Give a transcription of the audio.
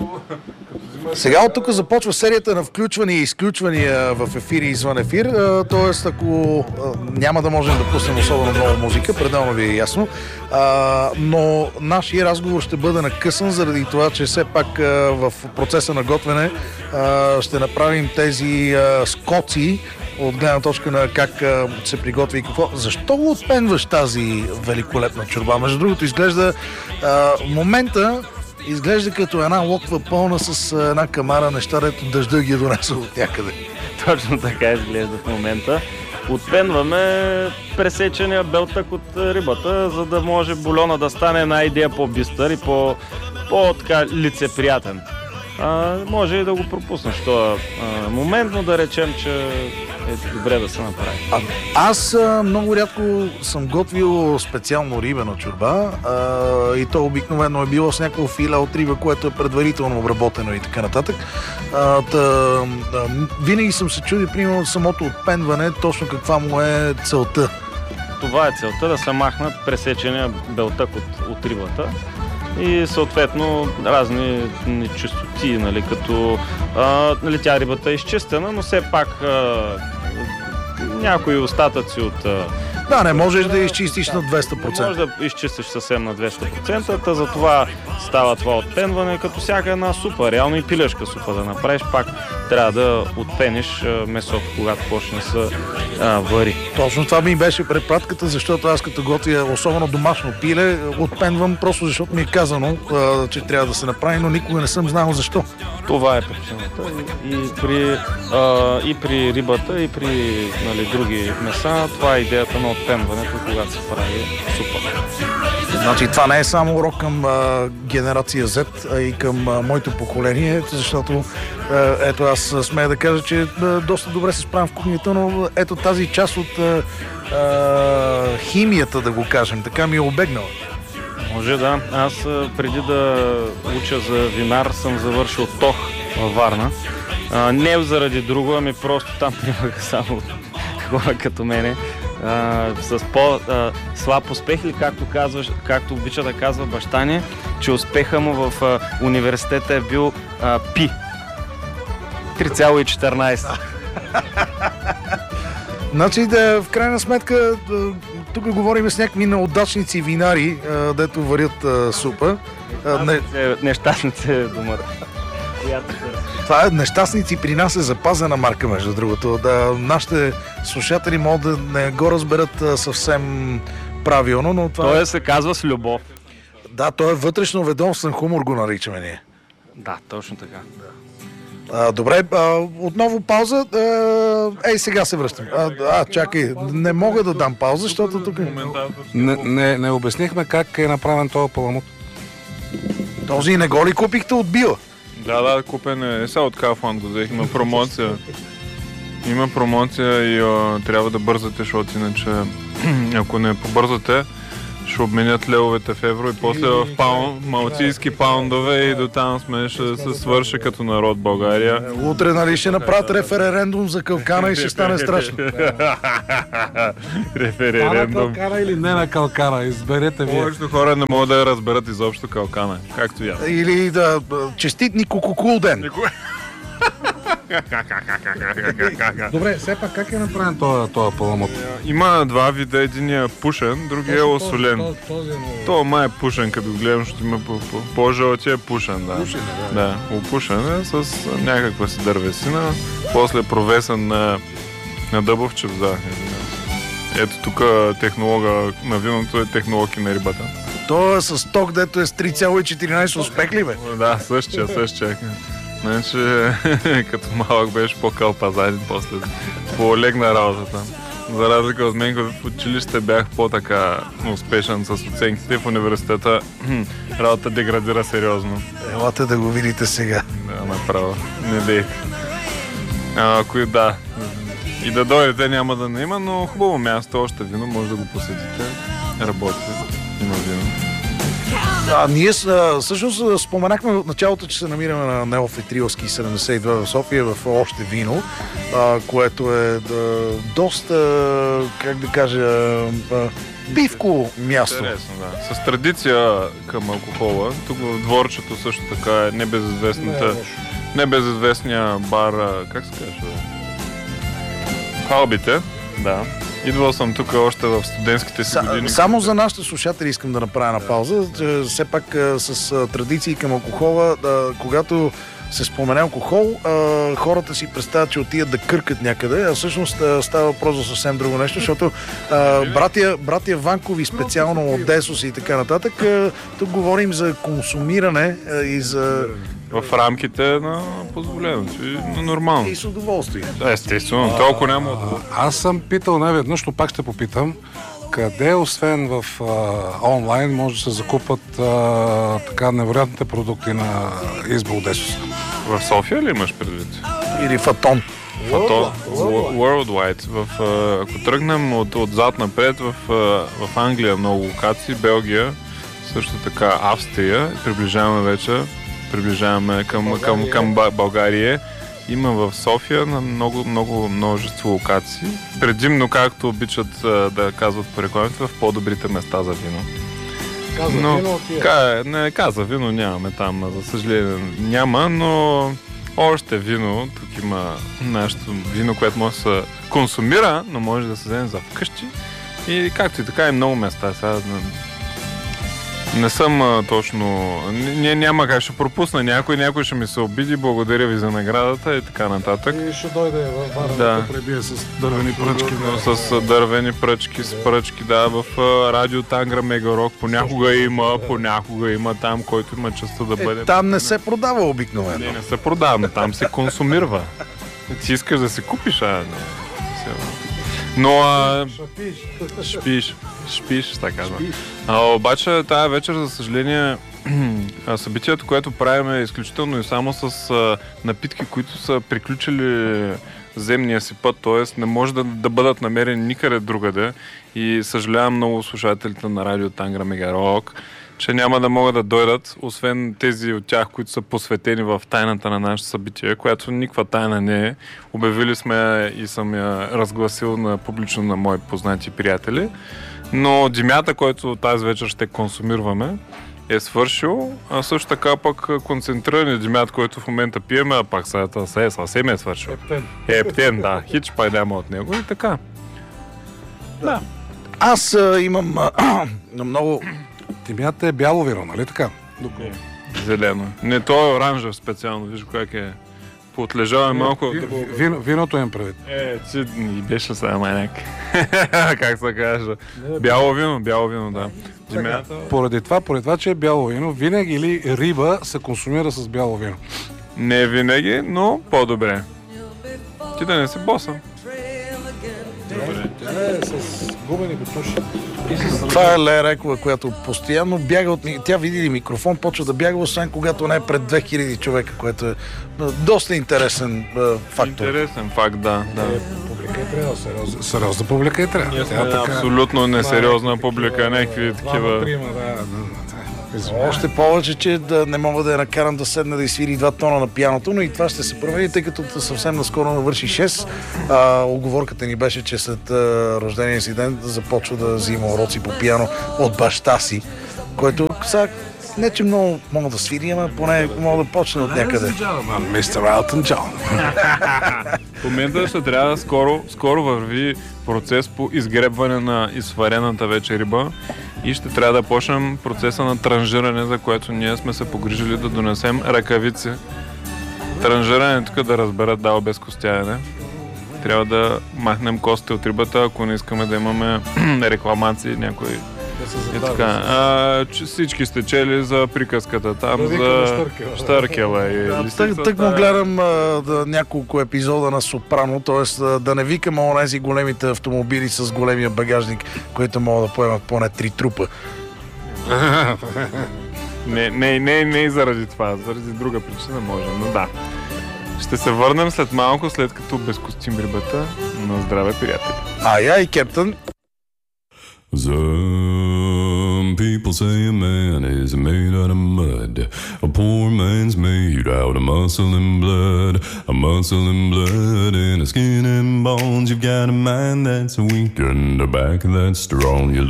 Сега от тук започва серията на включвания и изключвания в ефир и извън ефир, т.е. ако няма да можем да пуснем особено много музика, пределно ви е ясно, но нашия разговор ще бъде накъсан заради това, че все пак в процеса на готвене ще направим тези скоци от гледна точка на как се приготви и какво. Защо го отпенваш тази великолепна чорба? Между другото, изглежда момента изглежда като една локва пълна с една камара неща, дето дъжда ги е донесъл от някъде. Точно така изглежда в момента. Отпенваме пресечения белтък от рибата, за да може бульона да стане една идея по-бистър и по-така лицеприятен. Може и да го пропуснеш този момент, но да речем, че е добре да се направи. Аз много рядко съм готвил специално рибена чорба и то обикновено е било с някакво филе от риба, което е предварително обработено и така нататък. Винаги съм се чудил, примерно, самото отпенване, точно каква му е целта. Това е целта, да се махнат пресечения белтък от рибата. И съответно разни нечистоти, нали, като тя рибата е изчистена, но все пак някои остатъци от... Да, не можеш да изчистиш на 200%. Не можеш да изчистиш съвсем на 200%, затова става това отпенване, като всяка една супа, реално и пилешка супа да направиш, пак трябва да отпениш месото, когато почне да се вари. Точно това ми беше препратката, защото аз като готвя особено домашно пиле, отпенвам просто защото ми е казано, че трябва да се направи, но никога не съм знал защо. Това е причината. И при рибата, и при други меса, това е идеята на отпенването, когато се прави супа. Значи това не е само урок към генерация Z, а и към моето поколение, защото ето аз смея да кажа, че доста добре се справям в кухнята, но ето тази част от химията, да го кажем, така ми е обегнала. Може да. Аз преди да уча за винар съм завършил ТОХ във Варна. Не заради друго, ами просто там примаха само хора като мене. С по-слаб успех или както обича да казва баща ни, че успеха му в университета е бил пи. 3,14. Значи в крайна сметка тук говорим с някакви неудачници винари, дето варят супа. Нещастници е думата. Това е нещастници, при нас е запазена марка, между другото. Нашите слушатели могат да не го разберат съвсем правилно, но това... Той се казва с любов. Да, той е вътрешно ведомствен хумор, го наричаме ние. Да, точно така. Добре, отново пауза. Сега се връщам. Чакай, не мога да дам пауза, защото тук... Не обяснихме как е направен този паламут. Този не го ли купихте от Била? Да, купен е. Сега от Kaufland го взех. Има промоция. Има промоция и трябва да бързате, защото иначе ако не побързате, ще обменят левовете в евро и после в малтийски паундове и до там ще се свърши като народ България. Утре, нали, ще направят референдум за калкана и ще стане страшно. Референдум. На калкана или не на калкана? Изберете вие. Повечето хора не могат да разберат изобщо калкана, както я. Или да честит Никокукул ден. Добре, все пак как е направен този паламут? Има два вида, един е пушен, другия е осолен. Това май е пушен, като гледам, ще има по-жълтия е пушен, да. Да, опушен е с някаква си дървесина, после провесен на дъбовчев, да. Ето тук технолога на виното е технолог и на рибата. То е с ток, дето е с 3,14, успех ли бе? Да, същия. Значи, като малък беше по-кълпазаден, после по-легна работата. За разлика от мен, в училище бях по-така успешен с оценките, в университета работата деградира сериозно. Елате да го видите сега. Да, направо. Не дей. Да. И да дойдете няма да не има, но хубаво място, още вино, може да го посетите. Работи, има вино. Ние всъщност споменахме от началото, че се намираме на Неофитрилски 72 в София в Още вино, което е доста, как да кажа, пивко място. Интересно, да. С традиция към алкохола. Тук в дворчето също така е небезизвестния бар, как се казва? Халбите, да. Идвал съм тук още в студентските си години. Само за нашите слушатели искам да направя на пауза. Все пак с традиции към алкохола, когато се спомене алкохол, хората си представят, че отидат да къркат някъде, а всъщност става въпрос за съвсем друго нещо, защото братия Ванкови, специално от Десос и така нататък, тук говорим за консумиране и за... В рамките на позволеното и на нормално. И с удоволствие. Естествено, толкова няма удоволствие. Аз съм питал неведнъж, но пак ще попитам. Къде, освен в онлайн, може да се закупат така невероятните продукти на Избол Десос? В София ли имаш предвид? Или Фатон. Worldwide. Ако тръгнем отзад напред, в Англия много локации, Белгия, също така Австрия, приближаваме към България. Има в София на множество локации. Предимно, както обичат да казват по рекламите, в по-добрите места за вино. Каза вино нямаме там, за съжаление няма, но още вино. Тук има нашето вино, което може да се консумира, но може да се вземе за вкъщи. И както и така и много места. Сега не съм точно... Няма как, ще пропусна някой ще ми се обиди, благодаря ви за наградата и така нататък. И ще дойде във Варна да пребие с дървени пръчки. Да. С дървени пръчки, с пръчки, да. В радио Тангра Мегарок понякога има там, който има честа да бъде... Там не се продава обикновено. Не се продава, но там се консумирва. Ти искаш да си купиш, но шпиш, така да. Обаче тая вечер, за съжаление, събитието, което правим е изключително и само с напитки, които са приключили земния си път, т.е. не може да бъдат намерени никъде другаде. И съжалявам много слушателите на радио Тангра Мегарок, че няма да могат да дойдат, освен тези от тях, които са посветени в тайната на нашето събитие, която никаква тайна не е. Обявили сме и съм я разгласил публично на мои познати приятели. Но димята, който тази вечер ще консумираме, е свършил, а също така пък концентриран димят, който в момента пиеме, а пак съвсем е свършил. Ептен, да. Хич пай няма от него и така. Да. Аз имам много... Димята е бяло вино, нали така? Зелено. Не, то е оранжев специално. Виж как е. Поотлежава малко. Виното им правит. Ти ни беше сега майняк. Как се каже? Бяло вино, да. Поради това, че е бяло вино, винаги или риба се консумира с бяло вино? Не винаги, но по-добре. Ти да не си боса. Тя е с губени бутуши. Това е Лея Райкова, която постоянно бяга от... Тя види ли микрофон, почва да бяга, освен когато не е пред 2000 човека, което е доста интересен фактор. Интересен факт, да. Публика е трябва, сериозна публика е трябва. Ние сме абсолютно несериозна публика, някакви такива... Още повече, че не мога да я накарам да седне да изсвири 2 тона на пианото, но и това ще се промени, тъй като съвсем наскоро навърши 6. Оговорката ни беше, че след рождения си ден започва да взима уроци по пиано от баща си, който сега не че много мога да свири, ама поне мога да почне от някъде. Мистер Елтън Джон. В момента ще трябва скоро върви процес по изгребване на изсварената вече риба и ще трябва да почнем процеса на транжиране, за което ние сме се погрижили да донесем ръкавици. Транжиране тук да разберат дал без костяене. Трябва да махнем кости от рибата, ако не искаме да имаме рекламации някой. И така. Всички сте чели за приказката там, за Штъркела и лисицата. Тък му гледам няколко епизода на Сопрано, т.е. да не викам онези големите автомобили с големия багажник, които могат да поемат поне 3 трупа. Не и заради това, заради друга причина може, но да. Ще се върнем след малко, след като безкостим рибата. На здраве, приятели. Ай, Кептън. Some people say a man is made out of mud. A poor man's made out of muscle and blood. A muscle and blood and a skin and bones. You've got a mind that's weak and a back that's strong. You